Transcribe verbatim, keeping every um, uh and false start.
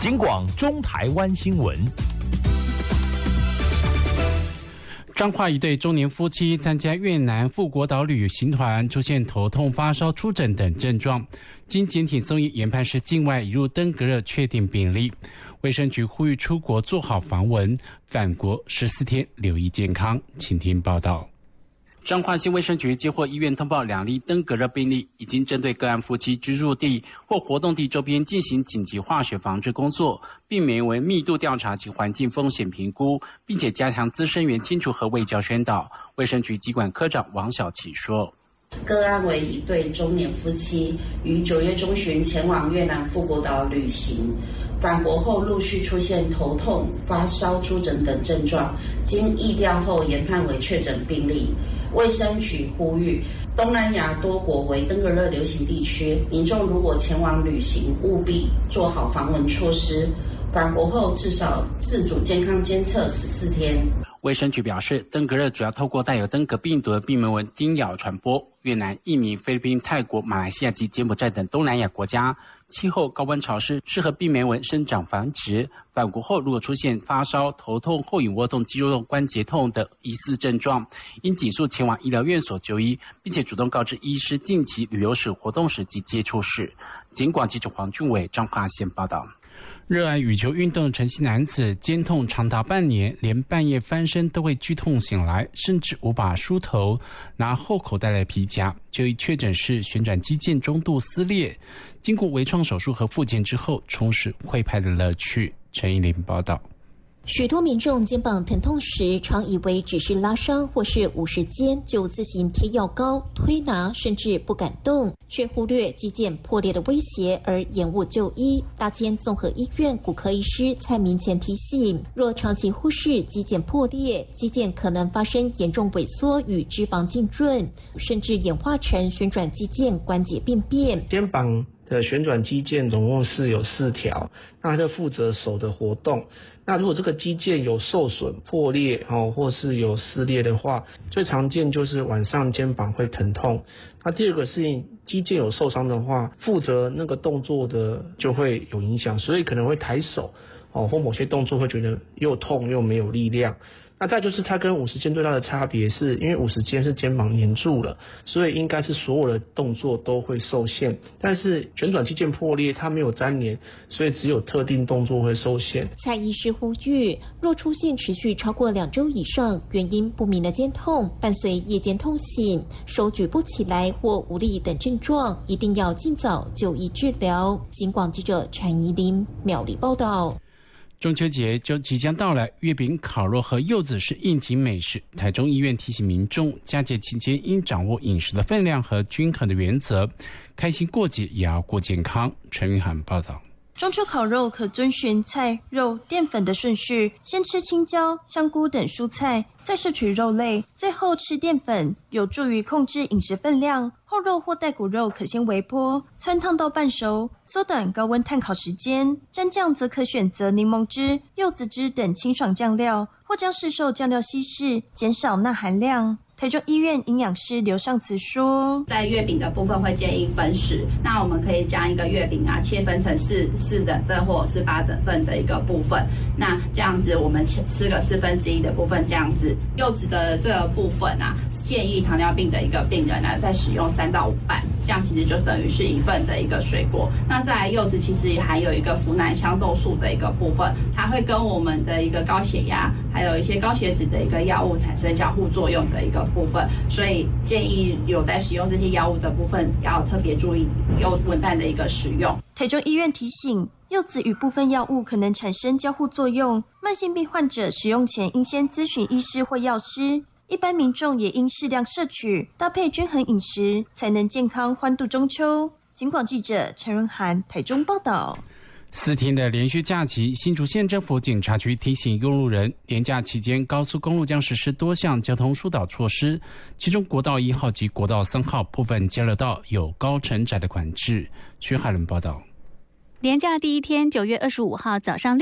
警广中台湾新闻。 彰化一对中年夫妻参加越南富国岛旅行团，出现头痛、发烧、出疹等症状，经检体送医研判是境外移入登革热确定病例。卫生局呼吁出国做好防蚊，返国十四天留意健康。请听报道。彰化县卫生局接获医院通报两例登革热病例，已经针对个案夫妻居住地或活动地周边进行紧急化学防治工作，并免为密度调查及环境风险评估，并且加强资生源清除和卫教宣导。卫生局疾管科长王小琪说， 个案为一对中年夫妻，于九月中旬前往越南富国岛旅行，返国后陆续出现头痛、发烧、出疹等症状，经疫调后研判为确诊病例。卫生局呼吁，东南亚多国为登革热流行地区，民众如果前往旅行，务必做好防蚊措施，返国后至少自主健康监测十四天。 卫生局表示，登革热主要透过带有登革病毒的病媒蚊叮咬传播。越南、印尼、菲律宾、泰国、马来西亚及柬埔寨等东南亚国家，气候高温潮湿，适合病媒蚊生长繁殖。返国后，如果出现发烧、头痛、后隐窝痛、肌肉痛、关节痛等疑似症状，应紧速前往医疗院所就医，并且主动告知医师近期旅游史、活动史及接触史。警广记者黄俊伟彰化县报道。热爱羽球运动的陈姓男子肩痛长达半年，连半夜翻身都会剧痛醒来，甚至无法梳头，拿后口袋来皮夹。就医确诊是旋转肌腱中度撕裂，经过微创手术和复健之后，重拾挥拍的乐趣。陈依林报道。 许多民众肩膀疼痛时，常以为只是拉伤或是五十肩，就自行贴药膏、推拿，甚至不敢动，却忽略肌腱破裂的威胁而延误就医。大千综合医院骨科医师蔡明前提醒，若长期忽视肌腱破裂，肌腱可能发生严重萎缩与脂肪浸润，甚至演化成旋转肌腱关节病变。 肩膀的旋转肌腱总共是有四条，那它负责手的活动。那如果这个肌腱有受损、破裂哦，或是有撕裂的话，最常见就是晚上肩膀会疼痛。那第二个是肌腱有受伤的话，负责那个动作的就会有影响，所以可能会抬手哦，或某些动作会觉得又痛又没有力量。那再就是它跟五十肩最大的差别是，因为五十肩是肩膀黏住了，所以应该是所有的动作都会受限。但是旋转肌腱破裂，它没有粘连，所以只有特定动作会受限。 蔡医师呼吁，若出现持续超过两周以上、原因不明的肩痛，伴随夜间痛醒、手举不起来或无力等症状，一定要尽早就医治疗。警广记者陈怡琳苗栗报道。 中秋节就即将到来，月饼、烤肉和柚子是应景美食。台中医院提醒民众，佳节期间应掌握饮食的分量和均衡的原则，开心过节也要过健康。陈云涵报道。 中秋烤肉可遵循菜、肉、淀粉的顺序，先吃青椒、香菇等蔬菜，再摄取肉类，最后吃淀粉，有助于控制饮食分量。后肉或带骨肉可先微波，汆烫到半熟，缩短高温炭烤时间。蘸酱则可选择柠檬汁、柚子汁等清爽酱料，或将市售酱料稀释，减少钠含量。台中医院营养师刘尚慈说， 在月饼的部分会建议分食，那我们可以将一个月饼啊切分成四四等份或者是八等份的一个部分，那这样子我们吃个四分之一的部分，这样子柚子的这个部分啊，建议糖尿病的一个病人啊再使用三到五瓣，这样其实就等于是一份的一个水果。那再来柚子其实也含有一个呋喃香豆素的一个部分，它会跟我们的一个高血压还有一些高血脂的一个药物产生交互作用的一个部分，所以建议有在使用这些药物的部分要特别注意有稳淡的一个使用。 台中医院提醒，柚子与部分药物可能产生交互作用，慢性病患者使用前应先咨询医师或药师，一般民众也应适量摄取，搭配均衡饮食，才能健康欢度中秋。警广记者陈润涵台中报道。 四天的连续假期，新竹县政府警察局提醒用路人，连假期间高速公路将实施多项交通疏导措施，其中国道一号及国道三号部分交流道有高承载的管制。薛海伦报道。 连假第一天，九月二十五号早上